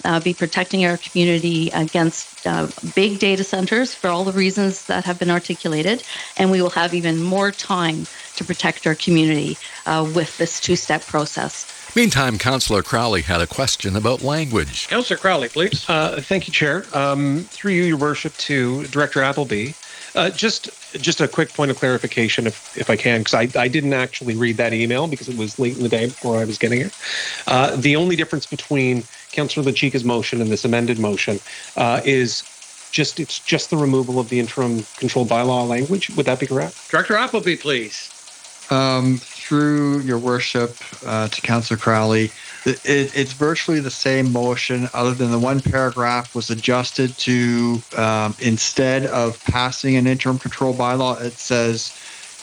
be protecting our community against big data centers for all the reasons that have been articulated. And we will have even more time to protect our community with this two-step process. Meantime, Councillor Crowley had a question about language. Councillor Crowley, please. Thank you, Chair. Through you, Your Worship, to Director Appleby. Just a quick point of clarification, if I can, because I didn't actually read that email because it was late in the day before I was getting it. The only difference between Councillor LaChica's motion and this amended motion is just the removal of the interim control bylaw language. Would that be correct? Director Appleby, please. Through Your Worship to Councillor Crowley, it's virtually the same motion, other than the one paragraph was adjusted to, instead of passing an interim control bylaw, it says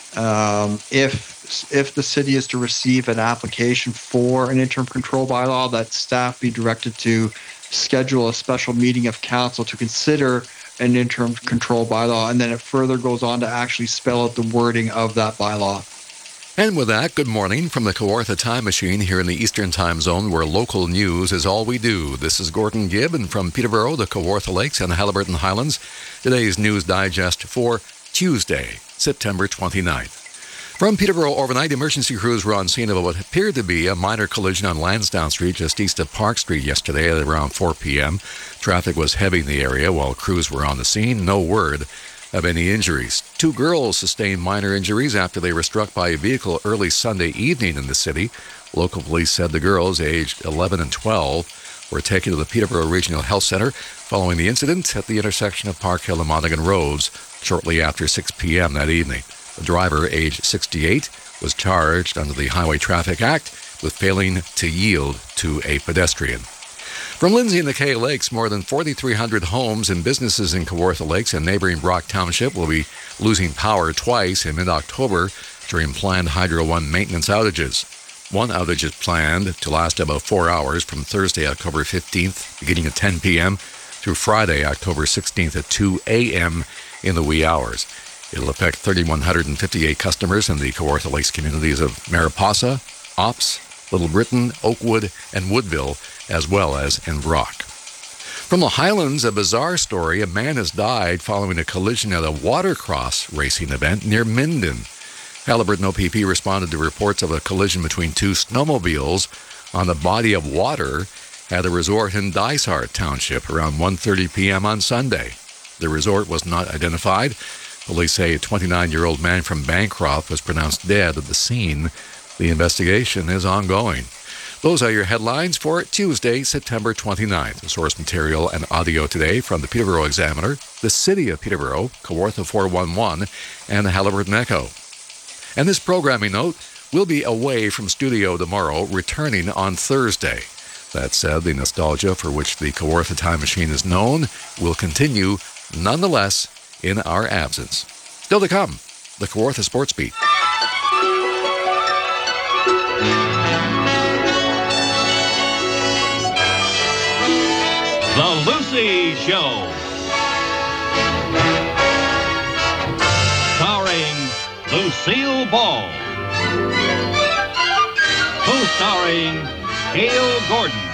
if the city is to receive an application for an interim control bylaw, that staff be directed to schedule a special meeting of council to consider an interim control bylaw, and then it further goes on to actually spell out the wording of that bylaw. And with that, good morning from the Kawartha Time Machine here in the Eastern Time Zone, where local news is all we do. This is Gordon Gibb, and from Peterborough, the Kawartha Lakes, and the Haliburton Highlands, today's News Digest for Tuesday, September 29th. From Peterborough overnight, emergency crews were on scene of what appeared to be a minor collision on Lansdowne Street just east of Park Street yesterday at around 4 p.m. Traffic was heavy in the area while crews were on the scene. No word of any injuries. 2 girls sustained minor injuries after they were struck by a vehicle early Sunday evening in the city. Local police said the girls, aged 11 and 12, were taken to the Peterborough Regional Health Centre following the incident at the intersection of Park Hill and Monaghan Roads shortly after 6 p.m. that evening. The driver, aged 68, was charged under the Highway Traffic Act with failing to yield to a pedestrian. From Lindsay and the Kay Lakes, more than 4,300 homes and businesses in Kawartha Lakes and neighboring Brock Township will be losing power twice in mid-October during planned Hydro One maintenance outages. One outage is planned to last about 4 hours from Thursday, October 15th, beginning at 10 p.m. through Friday, October 16th at 2 a.m. in the wee hours. It'll affect 3,158 customers in the Kawartha Lakes communities of Mariposa, Ops, Little Britain, Oakwood, and Woodville, as well as in Brock. From the Highlands, a bizarre story. A man has died following a collision at a watercross racing event near Minden. Haliburton OPP responded to reports of a collision between 2 snowmobiles on a body of water at a resort in Dysart Township around 1:30 p.m. on Sunday. The resort was not identified. Police say a 29-year-old man from Bancroft was pronounced dead at the scene. The investigation is ongoing. Those are your headlines for Tuesday, September 29th. Source material and audio today from the Peterborough Examiner, the City of Peterborough, Kawartha 411, and the Haliburton Echo. And this programming note, we'll be away from studio tomorrow, returning on Thursday. That said, the nostalgia for which the Kawartha Time Machine is known will continue nonetheless in our absence. Still to come, the Kawartha Sports Beat. The Lucy Show. Starring Lucille Ball. Co-starring Gail Gordon.